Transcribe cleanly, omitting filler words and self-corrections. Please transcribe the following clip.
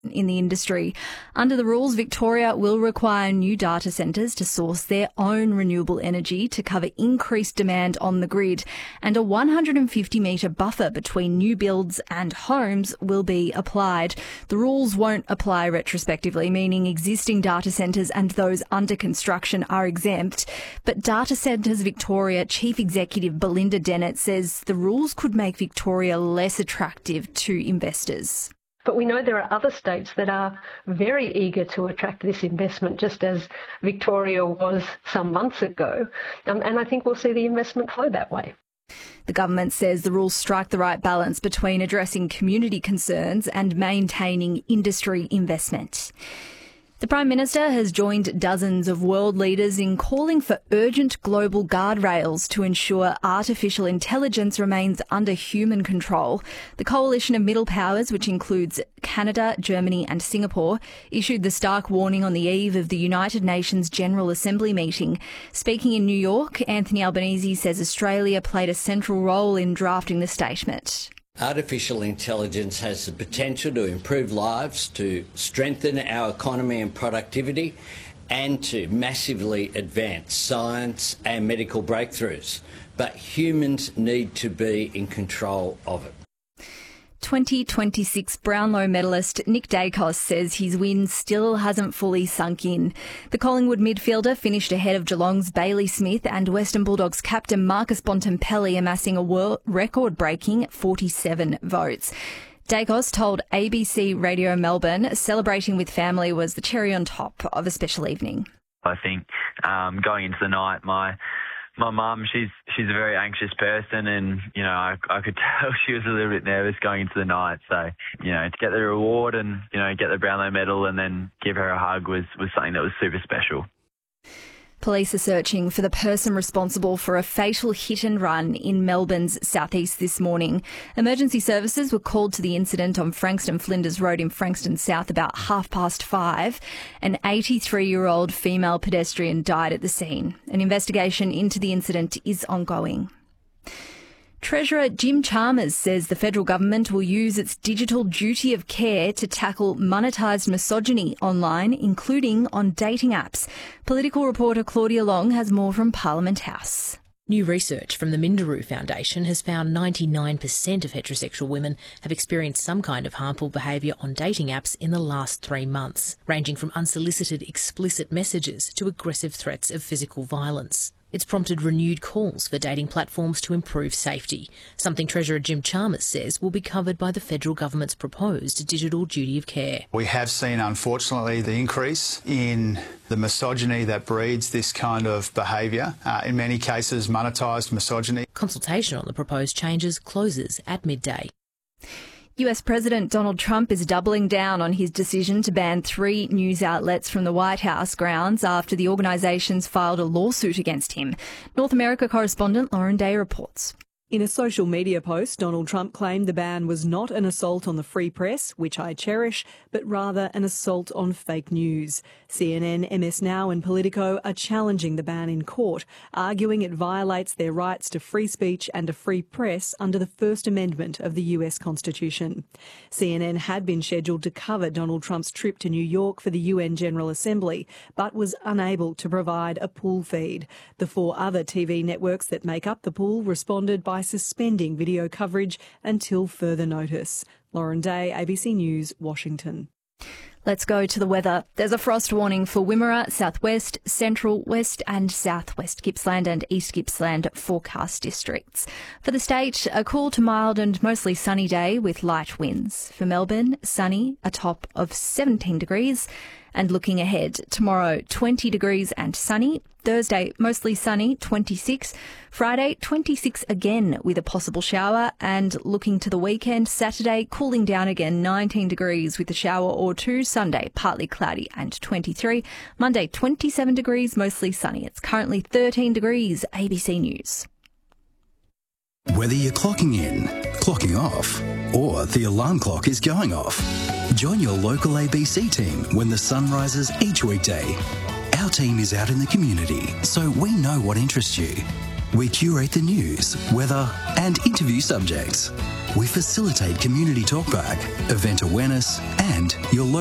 in the industry. Under the rules, Victoria will require new data centres to source their own renewable energy to cover increased demand on the grid, and a 150-metre buffer between new builds and homes will be applied. The rules won't apply retrospectively, meaning existing data centres and those under construction are exempt. But Data Centres Victoria Chief Executive Belinda Dennett says the rules could make Victoria less attractive to investors. But we know there are other states that are very eager to attract this investment, just as Victoria was some months ago. And I think we'll see the investment flow that way. The government says the rules strike the right balance between addressing community concerns and maintaining industry investment. The Prime Minister has joined dozens of world leaders in calling for urgent global guardrails to ensure artificial intelligence remains under human control. The coalition of middle powers, which includes Canada, Germany and Singapore, issued the stark warning on the eve of the United Nations General Assembly meeting. Speaking in New York, Anthony Albanese says Australia played a central role in drafting the statement. Artificial intelligence has the potential to improve lives, to strengthen our economy and productivity, and to massively advance science and medical breakthroughs. But humans need to be in control of it. 2026 Brownlow medalist Nick Daicos says his win still hasn't fully sunk in. The Collingwood midfielder finished ahead of Geelong's Bailey Smith and Western Bulldogs captain Marcus Bontempelli, amassing a world record-breaking 47 votes. Daicos told ABC Radio Melbourne celebrating with family was the cherry on top of a special evening. I think going into the night, my mum, she's a very anxious person, and, you know, I could tell she was a little bit nervous going into the night. So, you know, to get the reward and, you know, get the Brownlow medal and then give her a hug was something that was super special. Police are searching for the person responsible for a fatal hit and run in Melbourne's southeast this morning. Emergency services were called to the incident on Frankston Flinders Road in Frankston South about 5:30. An 83-year-old female pedestrian died at the scene. An investigation into the incident is ongoing. Treasurer Jim Chalmers says the federal government will use its digital duty of care to tackle monetised misogyny online, including on dating apps. Political reporter Claudia Long has more from Parliament House. New research from the Minderoo Foundation has found 99% of heterosexual women have experienced some kind of harmful behaviour on dating apps in the last 3 months, ranging from unsolicited explicit messages to aggressive threats of physical violence. It's prompted renewed calls for dating platforms to improve safety, something Treasurer Jim Chalmers says will be covered by the federal government's proposed digital duty of care. We have seen, unfortunately, the increase in the misogyny that breeds this kind of behaviour, in many cases monetised misogyny. Consultation on the proposed changes closes at midday. US President Donald Trump is doubling down on his decision to ban 3 news outlets from the White House grounds after the organisations filed a lawsuit against him. North America correspondent Lauren Day reports. In a social media post, Donald Trump claimed the ban was not an assault on the free press, which I cherish, but rather an assault on fake news. CNN, MS Now and Politico are challenging the ban in court, arguing it violates their rights to free speech and a free press under the First Amendment of the US Constitution. CNN had been scheduled to cover Donald Trump's trip to New York for the UN General Assembly, but was unable to provide a pool feed. The 4 other TV networks that make up the pool responded by suspending video coverage until further notice. Lauren Day, ABC News, Washington. Let's go to the weather. There's a frost warning for Wimmera, southwest, central, west and southwest Gippsland and East Gippsland forecast districts. For the state, a cool to mild and mostly sunny day with light winds. For Melbourne, sunny, a top of 17 degrees. And looking ahead, tomorrow 20 degrees and sunny. Thursday, mostly sunny, 26. Friday, 26 again with a possible shower. And looking to the weekend, Saturday, cooling down again, 19 degrees with a shower or 2. Sunday, partly cloudy and 23. Monday, 27 degrees, mostly sunny. It's currently 13 degrees. ABC News. Whether you're clocking in, clocking off, or the alarm clock is going off, join your local ABC team when the sun rises each weekday. Our team is out in the community, so we know what interests you. We curate the news, weather, and interview subjects. We facilitate community talkback, event awareness, and your local